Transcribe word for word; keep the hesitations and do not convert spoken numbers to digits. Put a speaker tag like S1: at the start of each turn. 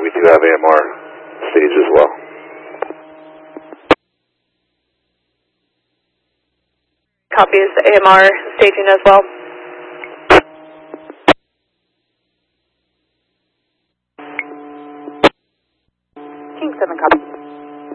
S1: we do have A M R stage as well.
S2: Copies A M R staging as well. King seven copy.